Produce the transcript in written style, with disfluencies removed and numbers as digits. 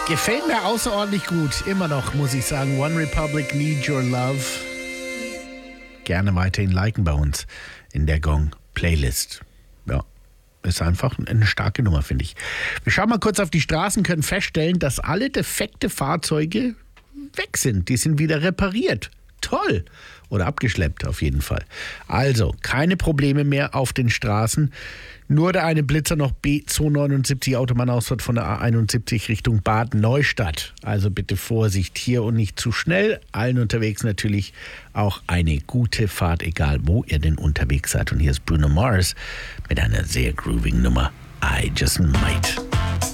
Gefällt mir außerordentlich gut. Immer noch, muss ich sagen. One Republic, Need Your Love. Gerne weiterhin liken bei uns in der Gong-Playlist. Ja, ist einfach eine starke Nummer, finde ich. Wir schauen mal kurz auf die Straßen, können feststellen, dass alle defekte Fahrzeuge weg sind. Die sind wieder repariert. Toll. Oder abgeschleppt auf jeden Fall. Also, keine Probleme mehr auf den Straßen. Nur der eine Blitzer noch B279 Autobahnausfahrt von der A71 Richtung Bad Neustadt. Also bitte Vorsicht hier und nicht zu schnell. Allen unterwegs natürlich auch eine gute Fahrt, egal wo ihr denn unterwegs seid. Und hier ist Bruno Mars mit einer sehr groovigen Nummer. I Just Might.